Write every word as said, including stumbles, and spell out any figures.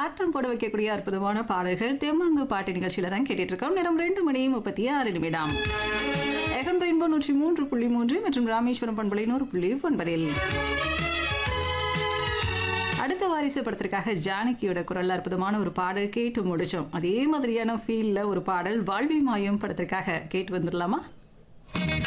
ஆட்டம் போட வைக்கக்கூடிய அற்புதமான பாடல்கள் தெம்மாங்கு பாட்டு நிகழ்ச்சியில தான் கேட்டுட்டு இருக்கோம். நேரம் ரெண்டு மணி முப்பத்தி ஆறு நிமிடம். எஃப்எம் ரெயின்போ நூற்றி மூன்று புள்ளி மூன்று மற்றும் ராமேஸ்வரம் பண்பலை நூறு புள்ளி ஒன்பதில் அடுத்த வாரிசு படத்திற்காக ஜானகியோட குரல்ல அற்புதமான ஒரு பாடல் கேட்டு முடிச்சோம். அதே மாதிரியான ஃபீல்ல ஒரு பாடல் வாழ்வி மாயம் படத்திற்காக கேட்டு வந்துடலாமா?